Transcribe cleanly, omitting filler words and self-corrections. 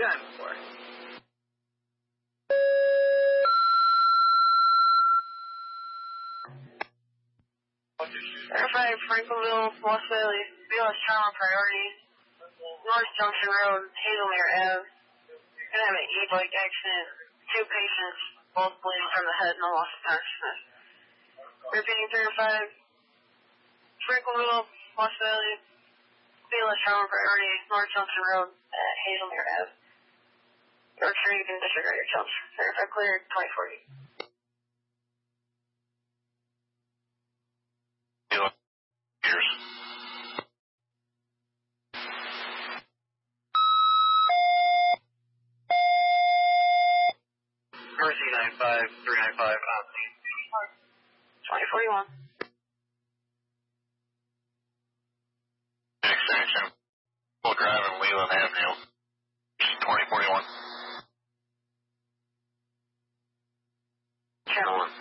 for. Verify Frankleville, Lost Valley, BLS Trauma Priority, North Junction Road, Hazelmere Ave. Gonna have an e-bike accident. 2 patients, both bleeding from the head, no loss of consciousness. Repeating 35, Frankleville, Lost Valley, BLS Trauma Priority, North Junction Road, Hazelmere Ave. Or sure you can disregard your jumps. Verify clear, 2040. Years. Mercy 95, 395 on scene. 2041. Extension. Full drive in Leland Avenue. 2041. Channel 1.